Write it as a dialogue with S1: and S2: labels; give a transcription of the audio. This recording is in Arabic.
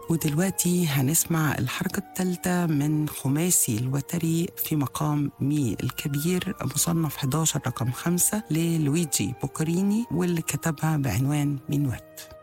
S1: ودلوقتي هنسمع الحركة الثالثة من خماسي الوتري في مقام مي الكبير مصنف 11 رقم 5 للويجي بوكاريني، واللي كتبها بعنوان مينوات.